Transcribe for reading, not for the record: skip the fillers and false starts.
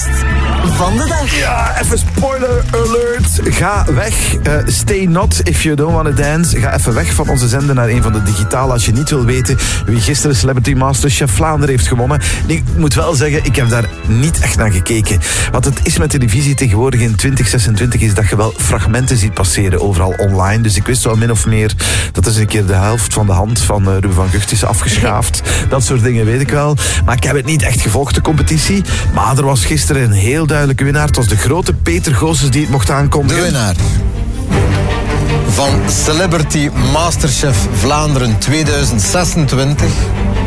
gast van de dag. Ja, even spoiler alert. Ga weg. Stay not if you don't want to dance. Ga even weg van onze zender naar een van de digitale als je niet wil weten wie gisteren Celebrity Masterchef Vlaanderen heeft gewonnen. Ik moet wel zeggen, ik heb daar niet echt naar gekeken. Wat het is met televisie tegenwoordig in 2026 is dat je wel fragmenten ziet passeren overal online. Dus ik wist wel min of meer dat is een keer de helft van de hand van Ruben van Gucht is afgeschaafd. Dat soort dingen weet ik wel. Maar ik heb het niet echt gevolgd, de competitie. Maar er was gisteren een heel duidelijke winnaar. Het was de grote Peter Goossens die het mocht aankondigen. De winnaar van Celebrity Masterchef Vlaanderen 2026